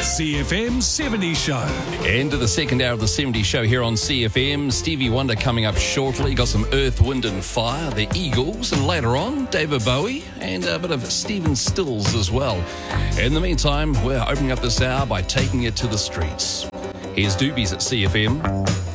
CFM 70 Show. End of the second hour of the 70 Show here on CFM. Stevie Wonder coming up shortly. Got some Earth, Wind and Fire, the Eagles, and later on, David Bowie and a bit of Stephen Stills as well. In the meantime, we're opening up this hour by taking it to the streets. Here's Doobies at CFM.